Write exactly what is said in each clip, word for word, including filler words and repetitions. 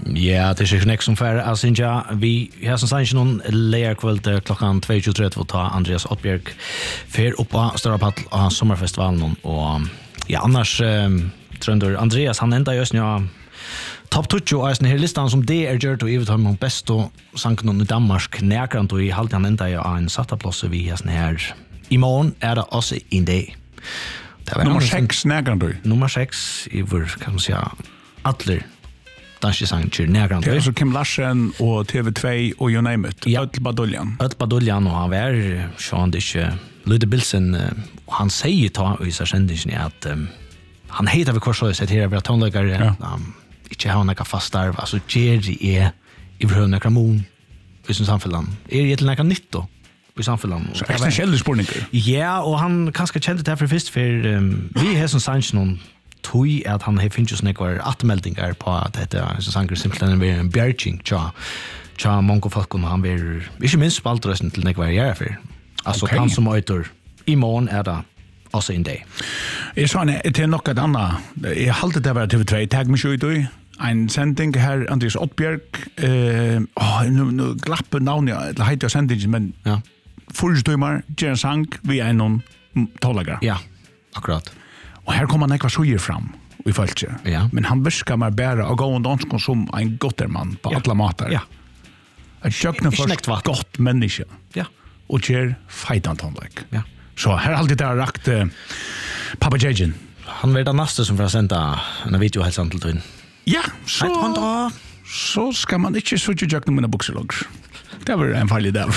Ja, det är ju nästa som för alltså inte vi har som sagt någon lejer kväll klockan två tjugotre för ta Andreas Ottbjerg för upp på Stora Paddle och sommarfestivalen och ja annars Tröndor Andreas han ända just nu topp tjugo och den här listan som det är gjort och evigt har man bäst och sank någon i Danmark närgrant och i halt han ända ja en satta plats vi har sån här imorgon är det också in det. Nummer sex närgrant då. Nummer sex i vår kan man säga Adler danske sanger närgrant. Det är så Kim Larsen och T V två och you name it. Ja. Öll Baduljan. Öll Baduljan och han var Sean Dish Ludde Bilsen och han säger ta i så sändningen att um, han heter vi korsar sett här våra tonläggare um, inte har några fastar alltså Jerry är i bröna kramon i sin samfällan. Är det några nytt då? I samfällan. Så existentiella spårningar. Ja, och han kanske kände det här för först för um, vi har som sanns någon tog att han har finns ju såna kvar attmeldingar på att det är så sanger simpelthen är en bjärging tja tja monko folk och han vill inte minst spaltrösten till nekvar göra för alltså okay. Han som öter imorgon är det också en dag. Jag sa det till något annat. Jag hade det var T V två tag mig ut i en sändning här Andreas Ottbjerg eh oh, nu nu glapp namn jag heter sändningen men ja fullstömmar Jen Sank vi är någon tolaga. Ja, akkurat. Och här kommer han ekva suger fram i fölkje. Ja. Men han viskar mig bära och gå och danska som en gotterman på ja. alla matar. Ja. Ett kökna först gott människa. Ja. Och ger fightant han like. Ja. Så här alltid där rakt uh, Papa Jejin. Han vet nästa som för att sända en video helt sant till. Ja, så så ska man inte så ju kökna mina boxerlog. Det var en farlig där.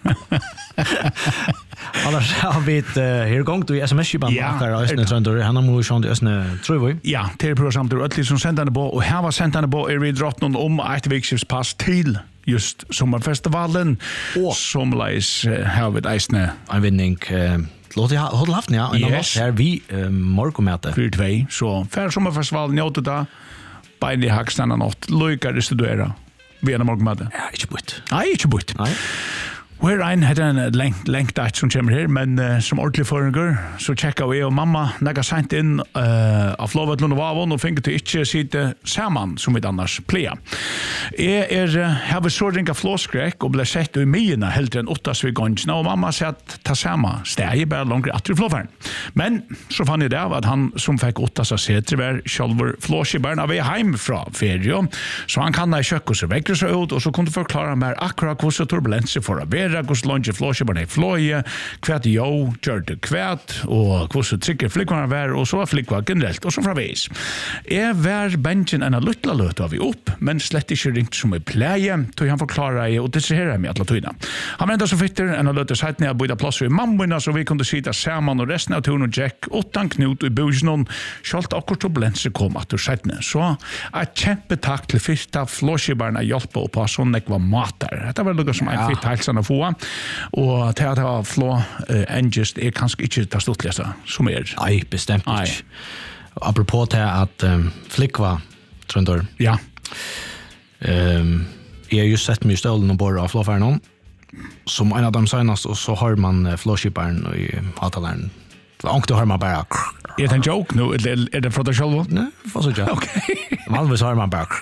Annars har vi ett här gång till S M S-band där Östne Tröndor. Han har motion till Östne tror vi. Ja, det är program till Östli som sänder på och här var sändande på är vi drott någon om ett veckospass till just sommarfestivalen som läs här vid Östne en vinning låt jag hålla haft ja och yes. här vi morgomöte för två så för sommarfestivalen njöt det Beini hackstanna något lukar studera vi är morgomöte. Ja, inte bort. Nej, inte bort. Nej. Where ein had en length length that som kommer här men uh, som ordentlig föregår så checkar vi och mamma några sent in uh, av lovet Lund Vavon och fick det inte sitta samman som vi annars plea. Är är har vi så ringa flåskräck och blev sett i mina helt en åtta så vi gångs och mamma sa att ta samma stäge bara långt att du flåfaren. Men så fann jag det att han som fick åtta så sätter var själva flåskibarn av hem från ferie så han kan i köket så väcker så ut och så kunde förklara mer akkurat hur så turbulens för att Vera hos lunge flåskibarn i flåje, kvärt jo, kjørte kvärt, og hvordan trykker flikkvarna var, og så var flikkvar generelt, og så fravis. Jeg var benchen en luttla løt av vi opp, men slett ikke ringt som i pleie, tog han forklare og distrahere med alle tøyna. Han väntar så fitter en løt og seit ned og bøyda plass i mammoina, så vi kunne sita saman og resten av turen og Jack, åttan knut i busen, skjalt akkurat turbulense kom at du seit ned. Så et kjempetakk til fyrsta flåskibarna hjelpa og på sånn ekva matar. Dette var lukka som en fitt heilsan å få. Og til at jeg har flå uh, engest er kanskje ikke det stortligste som er. Nei, bestemt ikke. Apropos til at um, flikkva, Trøndor. Ja. Um, jeg har just sett meg i stølen og bor av flåfæren som en av dem senast, og så har man uh, flåskiparen i avtaleren. Og då har man bara är det en joke nu eller är det för dig själv? Nej, för så jag. Okej. Vanligtvis har man bara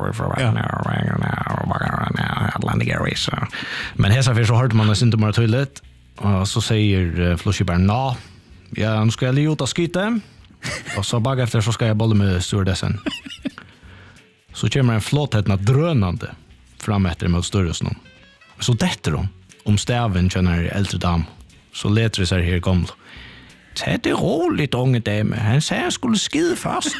Atlantic Airways. Men här så för så hörde man det inte mer tydligt och så säger flåskiparen nå. Ja, nu ska jag ut och skyta. Och så bara efter så ska jag bolla med stewardessen. Så kommer en flåthetna drönande fram efter mot störrelsen. Så detter hon om stäven känner äldre dam. Så letar det sig här gamla. Ta det roligt, unge dame. Han sagde, han skulle skide først.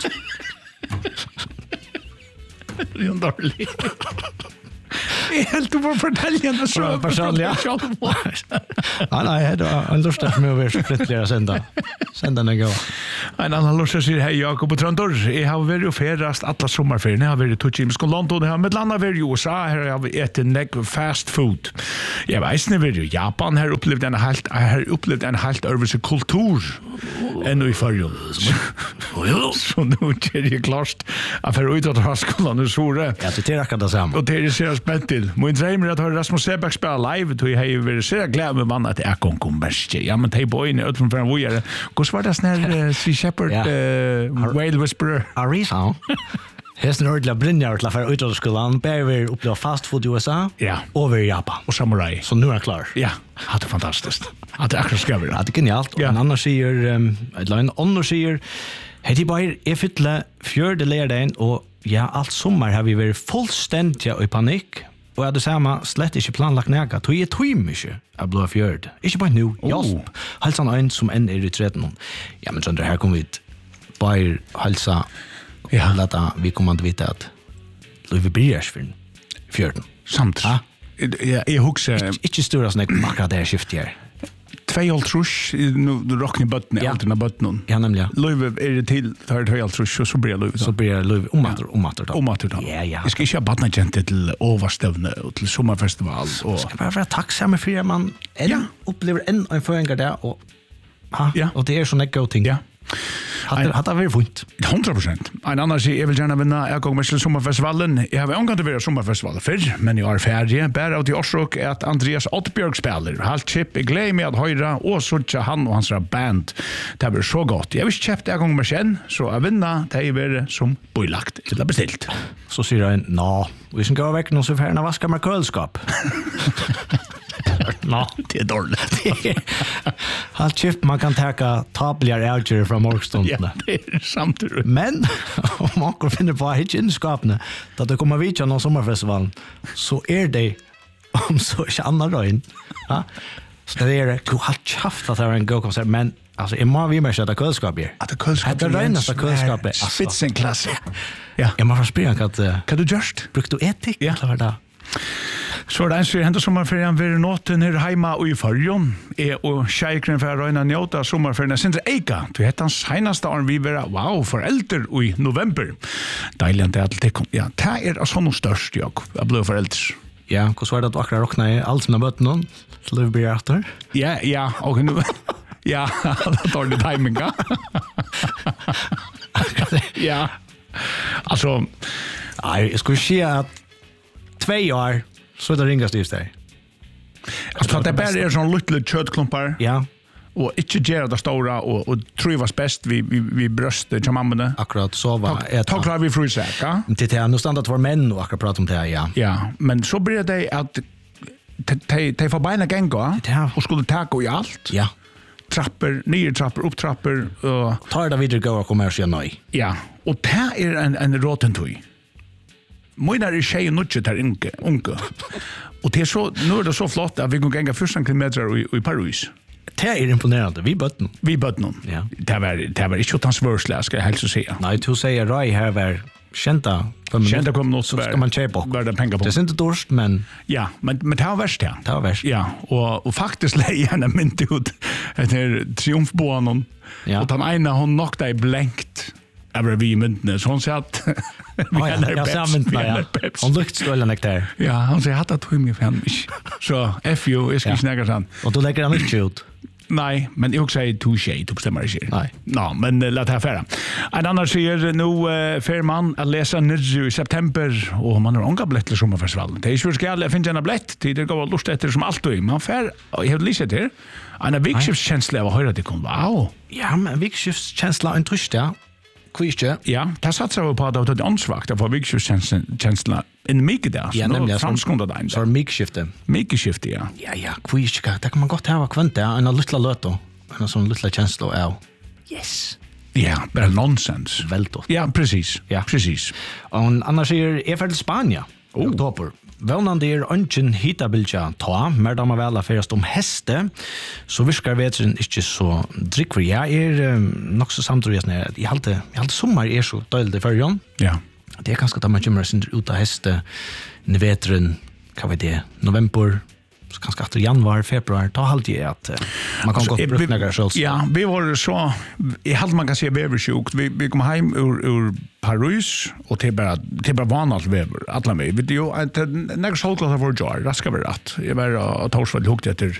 Det er jo dårlig. Jeg helt du får fortelle henne så. Personlig, ja. Nei, nei, det var en lust at vi var så flyttelig å sende. Sende den gå. En annen lust sier, hei Jakob og Trøndor. Jeg har vært jo ferast alle sommerferien. Jeg har vært i Tutsjimsk og London. Jeg har med landet vært i U S A. Her har vi etter negg fast food. Jeg vet ikke, vært i Japan. Her har opplevd en helt, her opplevd en helt øvelse kultur enn i fargen. Så nå er det klart at for ut av skolen i Sore. Ja, det er akkurat det samme. Og det er ser spent til. Min drøm er at høre Rasmus Sebak spille live, og jeg har vært så glad med mannen at jeg kom kom best. Ja, men de på inn i øtlen for en vågjere. Hvordan var det sånn her Sea Shepherd, Whale Whisperer? Arisa. Hesten ordentlig brinjar til å være utrådsskolen, bare vi oppleva fast food i U S A, Ja. og vi i Japan. Og samurai. Så nu er han klar. Ja, det er fantastisk. Ja, det er akkurat skrevet. Ja, det er genialt. Og Ja. en annan sier, um, eller en annen sier, hei de bare er fytle fjørde lærdagen, og ja, alt sommer har vi vært fullstendig i panikk, og jeg det samme slett ikke planlagt nega, tog jeg tog mye av blå fjørd. Ikke bare nå, hjelp. Halsa en som enn er i treden. Ja, men sånn, her kommer vi bare halsa, Ja. lata vi kommer til vite at vi bryr oss for fjørden. Samt. Ja. Ja, jeg husker Ikke stora sånn akkurat det her skiftet her. tvei trus, nu du rockner bøtten i Ja. alt av bøtten. Ja, nemlig. Løyve er det til, tar tvei trus, og så blir løyve. Så blir det løyve omater, omater da. Omater da. Ja, ja. Jeg skal ikke ha badnagente til overstevne og til sommerfestival. Og, Skal bare være takksomme for at man enn Ja. opplever enn en føringer der, og, ha, Ja. og det er sånne gode ting. ja. Hadde hadde det vært funnet. hundre prosent. En annan sier, jeg vil gjerne vinne, jeg går med til sommerfestivalen. Jeg har omgang til å være sommerfestivalen før, men jeg er ferdig. Bare av de årsøk er at Andreas Ottbjørg spiller. Halt chip, jeg gleder meg at høyre, og så ikke han og hans band. Det blir så godt. Jeg vil ikke kjøpt jeg går med kjenn, så jeg vinner, det er være som bøylagt eller bestilt. Så sier han, nå, vi skal gå vekk nå så færre vasker med kølskap. Nå, Det er dårlig. halt kjipt man kan teka tabeligere avgjører fra Ja, morgstundene. det er samtidig. Men om man finner på ikke innskapene, da det kommer vidt av sommerfestivalen, så er det, om så ikke annet røyn. Ja? Så det er det, du har kjaft at det er en god konsert, men altså, jeg må vi med seg at kølskap er. At det kølskapet Det er røyneste kølskapet. Altså, Spitsenklasse. Ja. jeg må få spørre hva at, uh, Hva du gjørst? brukte du etikk? Ja. Eller var det? Så er det en som hentet sommerferien ved nåten her heima og i Førjon. Jeg og Kjeikren for å røyne njøte av sommerferien Sindre Eika. Du heter hans seneste år vi være, wow, foreldre i november. Deilig at det er alltid kom. Ja, det er altså noe størst, jeg. Jeg ble foreldre. Ja, hvordan var det at du akkurat råkna i alt som har bøtt noen? Til du blir etter? Ja, ja, og nu... Ja, det tar det timing, ja. Ja, altså... Nei, jeg skulle si at två år så er det ringast just der. Altså, det bare er sånn lytte kjøttklumpar, Ja, og ikke gjøre det store, og, og trivas best vi, vi, vi brøstet til mammene. akkurat sova. Ta klar vi fryseka. Til det, nu standard for menn og akkurat prate om det, ja. Ja, men så blir det at de får beina genga, Ja. og skulle taka i alt. Ja. Trapper, nye trapper, opptrapper, og Tar det videre gå og kommer og sier nei. ja, og det er en, en råtentøy. Møyner er tjej og nødje der unge, unge. Og det er så, nå er det så flott at vi kan genga fjorten kilometer i, i Paris. Det er imponerende, vi bøtt noen. Vi bøtt noen. Ja. Det var, det var ikke hans vørsle, skal jeg helst si. Nei, du sier Rai her var kjenta. Kjente kom noe så skal man kjøpe opp. Var det penger på. Det er ikke dårst, men Ja, men, men det var verst, ja. det var verst. Ja, og, og faktisk leier henne mynt ut etter triumfbånen. Ja. Og den ene, hun nok deg blenkt over vi i myntene, så hun sier at vi Å ja, kan jeg ser myntene, ja. peps. Hun lukt stålen ek der. Ja, han sier at det tog mig for henne ikke. Så F U, jeg skal Ja. ikke snakke sånn. Og du legger han ikke ut. Nei, men jeg også sier touché, du bestemmer ikke. Nei. Nå, men uh, la det her fære. En annen sier nå uh, fer man å lese nydju i september, og man har unga blett til sommerfestivalen. Det er ikke for skjall, jeg finner en blett, tid det går lust etter som alt og man fer, og jeg har lyst etter, en av vikskiftskjensle av å høre det kom, wow. Ja, men vikskiftskjensla en trøst, ja. Hvor ikke? Ja, det satser vi på at det er ansvakt for vikskiftskjensle en mykje der, Ja, nemlig. framskunda det Så er mikskiftet. Mykje skifte, ja. Ja, ja, hvor ikke? Det kan man godt ha kvante, ja. En av lytla løto. En av sånn lytla kjenslo, ja. Yes. Ja, bare nonsens. Veltått. Ja, precis. Ja. Precis. Og en annan sier, jeg fer til Spania. Oh. I oktober. Vånande er ønsken hitabilja ta, mer da man vel har ferast om heste, så virkar vetren ikke så drikkver. Jeg er um, nok så samtidig, jeg halte, jeg halte sommer er så døylig i førjon. Ja. Det er kanskje da man kommer sin ut av heste, i vetren, hva vet det, november, så kanskje etter januar, februar, da halte jeg at uh, man kan Altså, godt vi- bruke noe selv. Ja, vi var så, jeg halte man kan si veversjukt, vi, vi kom heim ur, ur Paris, og til bare, til bare vanalt vever, alle meg. Vet du jo, at nekker solklart for jar, det skal være rett. Jeg var av Torsvall hukte etter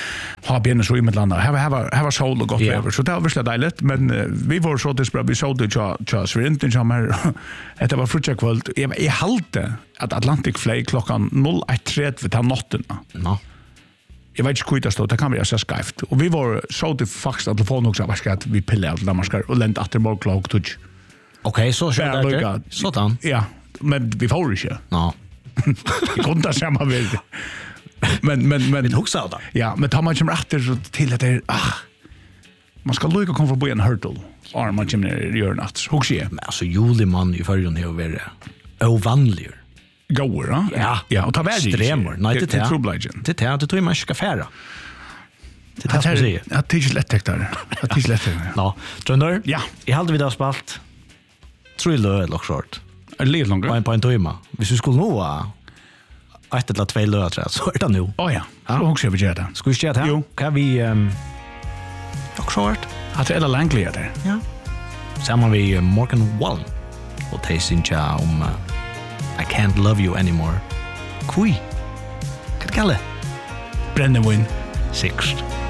ha bjenne så i mitt landa. Her var, her var, her var sol og godt Ja. vever, så det var virkelig deilig, men uh, vi var så desperat, vi så det tja, tja Svirinten som her, etter var frutja kvöld, jeg, jeg halte at Atlantic flei klokkan null ett tretti til nattena. Nå. Jeg vet ikke hvor det stod, det kan være så skreift. Og vi var så til faktisk at telefonen også var skatt, vi pille av Damarskar, og lent atter morgen klok tog. Okej, så kör Bara det. lukka. Sådan. Ja, men vi får ikke. Ja. Vi kunne ta sammen med det. Men, men, men... Vi huxar av det. Ja, men tar man kommer efter så till att det är... Ah, man ska lukka komma förbi en hurdle. Och man kommer i hjörnet. Huxar jag. Men alltså, juleman i förrjun är väl ovanlig. Gåor, ja? Ja. Ja, och ta väl Extremor. Nej, det är det. det. Trublagen. Det är det. Det tror jag man ska färra. Det är det Det som jag är säger. ja, det är inte lätt där. Det är inte lätt där. Ja, Tröndor. Ja. Jag hade vid det spalt. Tror jag löd och short. Är det lite På långre? en på en timme. Hvis vi skulle nå ett eller två löd tror jag, så är det nu. Åh ja, så huxar jag vi gör det. Ska vi köra det? Jo. Kan vi um, och short? Att det är längligare där. Ja. Samman vi uh, Morgan Wallen och Taysincha om uh, I can't love you anymore. Kui. Kan det kalla? Brännevin. Sixt.